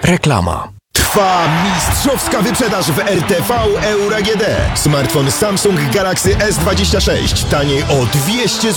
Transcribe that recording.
Reklama. Trwa mistrzowska wyprzedaż w RTV Euro AGD. Smartfon Samsung Galaxy S26 taniej o 200 zł.